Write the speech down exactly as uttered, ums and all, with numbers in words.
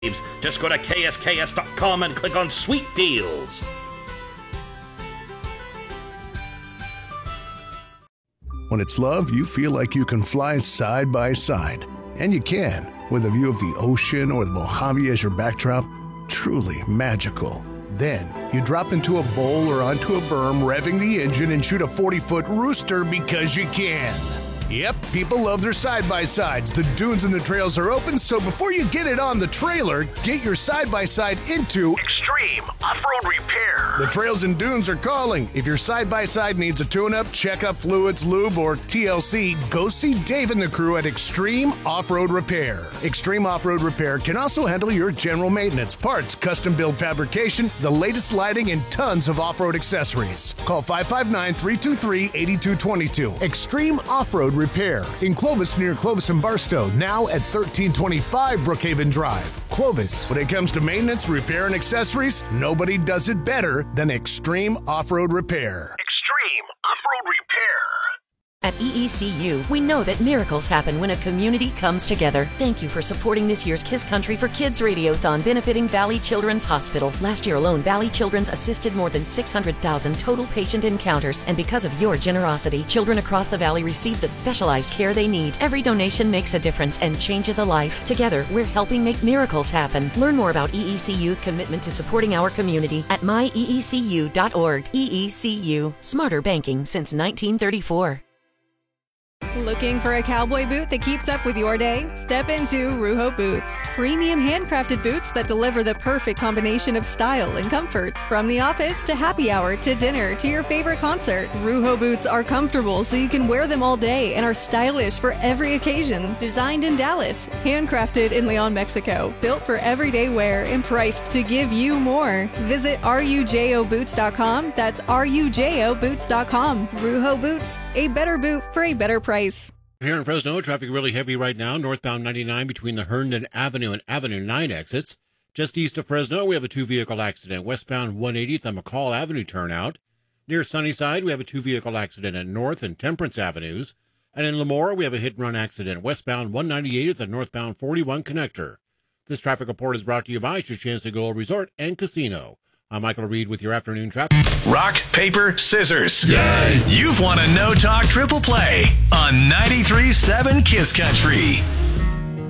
Just go to K S K S dot com and click on Sweet Deals. When it's love, you feel like you can fly side by side. And you can, with a view of the ocean or the Mojave as your backdrop. Truly magical. Then, you drop into a bowl or onto a berm, revving the engine and shoot a forty-foot rooster because you can. Yep, people love their side-by-sides. The dunes and the trails are open, so before you get it on the trailer, get your side-by-side into Extreme Off-Road Repair. The trails and dunes are calling. If your side-by-side needs a tune-up, check-up, fluids, lube, or T L C, go see Dave and the crew at Extreme Off-Road Repair. Extreme Off-Road Repair can also handle your general maintenance, parts, custom-build fabrication, the latest lighting, and tons of off-road accessories. Call five five nine, three two three, eight two two two. Extreme Off-Road Repair in Clovis, near Clovis and Barstow, now at thirteen twenty-five Brookhaven Drive. Clovis. When it comes to maintenance, repair, and accessories, nobody does it better than Extreme Off-Road Repair. Extreme Off-Road Repair. At E E C U, we know that miracles happen when a community comes together. Thank you for supporting this year's Kiss Country for Kids Radiothon benefiting Valley Children's Hospital. Last year alone, Valley Children's assisted more than six hundred thousand total patient encounters, and because of your generosity, children across the valley receive the specialized care they need. Every donation makes a difference and changes a life. Together, we're helping make miracles happen. Learn more about E E C U's commitment to supporting our community at my e e c u dot org. E E C U, smarter banking since nineteen thirty-four. Looking for a cowboy boot that keeps up with your day? Step into Ruho Boots. Premium handcrafted boots that deliver the perfect combination of style and comfort. From the office to happy hour to dinner to your favorite concert, Ruho Boots are comfortable so you can wear them all day and are stylish for every occasion. Designed in Dallas, handcrafted in Leon, Mexico. Built for everyday wear and priced to give you more. Visit R U J O boots dot com. That's R U J O boots dot com. Ruho Boots, a better boot for a better price. Here in Fresno, traffic really heavy right now. Northbound ninety-nine between the Herndon Avenue and Avenue nine exits. Just east of Fresno, we have a two-vehicle accident. Westbound one eightieth on McCall Avenue turnout. Near Sunnyside, we have a two-vehicle accident at North and Temperance Avenues. And in Lemoore, we have a hit-and-run accident. Westbound one ninety-eighth and northbound forty-one connector. This traffic report is brought to you by Chance-to-Go Resort and Casino. I'm Michael Reed with your afternoon traffic. Rock, paper, scissors. Yay! You've won a no-talk triple play on ninety-three point seven Kiss Country.